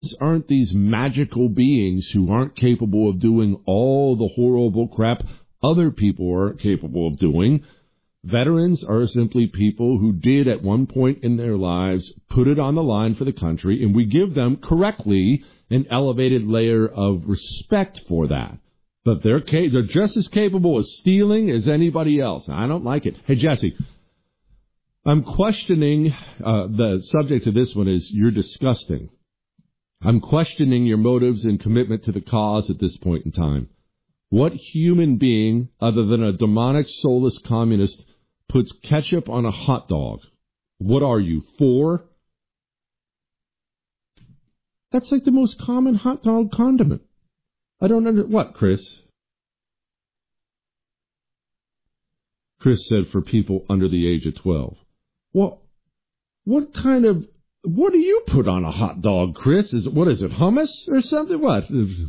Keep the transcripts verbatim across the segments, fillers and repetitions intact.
aren't these magical beings who aren't capable of doing all the horrible crap other people aren't capable of doing. Veterans are simply people who did at one point in their lives put it on the line for the country, and we give them correctly an elevated layer of respect for that. But they're ca- they're just as capable of stealing as anybody else. I don't like it. Hey, Jesse, I'm questioning, uh, the subject of this one is you're disgusting. I'm questioning your motives and commitment to the cause at this point in time. What human being, other than a demonic, soulless communist, puts ketchup on a hot dog? What are you, four? That's like the most common hot dog condiment. I don't under... What, Chris? Chris said for people under the age of twelve. Well, what kind of... What do you put on a hot dog, Chris? Is What is it, hummus or something? What?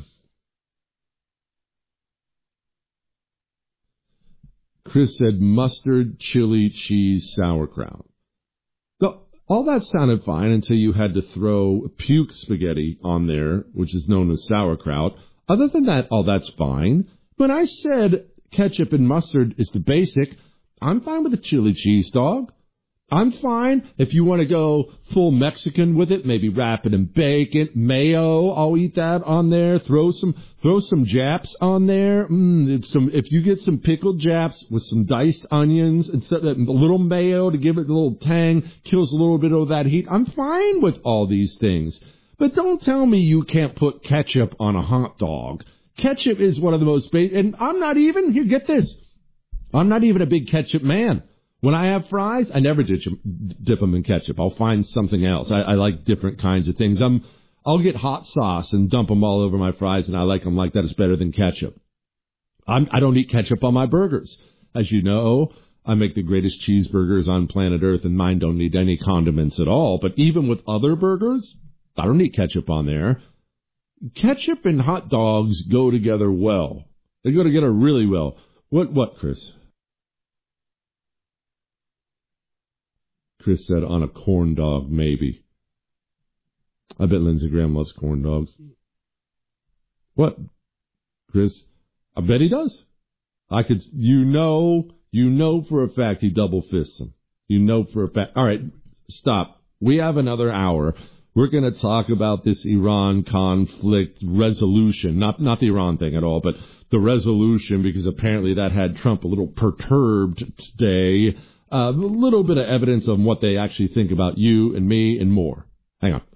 Chris said mustard, chili, cheese, sauerkraut. All that sounded fine until you had to throw puke spaghetti on there, which is known as sauerkraut. Other than that, all that's fine. When I said ketchup and mustard is the basic, I'm fine with a chili cheese dog. I'm fine if you want to go full Mexican with it, maybe wrap it in bacon, mayo. I'll eat that on there. Throw some, throw some Japs on there. Mm, it's some, if you get some pickled Japs with some diced onions instead of a little mayo to give it a little tang, kills a little bit of that heat. I'm fine with all these things. But don't tell me you can't put ketchup on a hot dog. Ketchup is one of the most basic, and I'm not even, here, get this, I'm not even a big ketchup man. When I have fries, I never dip them in ketchup. I'll find something else. I, I like different kinds of things. I'm, I'll get hot sauce and dump them all over my fries, and I like them like that. It's better than ketchup. I'm, I don't eat ketchup on my burgers. As you know, I make the greatest cheeseburgers on planet Earth, and mine don't need any condiments at all. But even with other burgers, I don't need ketchup on there. Ketchup and hot dogs go together well. They go together really well. What, what, Chris? Chris said on a corn dog, maybe. I bet Lindsey Graham loves corn dogs. What, Chris? I bet he does. I could, you know, you know for a fact he double fists them. You know for a fact. All right, stop. We have another hour. We're going to talk about this Iran conflict resolution. Not, not the Iran thing at all, but the resolution, because apparently that had Trump a little perturbed today. Uh, a little bit of evidence on what they actually think about you and me and more. Hang on.